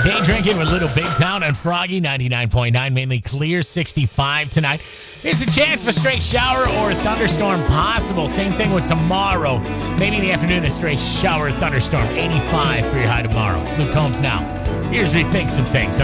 Day drinking with Little Big Town and Froggy, 99.9, mainly clear, 65 tonight. There's a chance of a stray shower or thunderstorm possible. Same thing with tomorrow. Maybe in the afternoon, a stray shower or thunderstorm. 85 for your high tomorrow. Luke Combs now. Here's Rethink Some Things on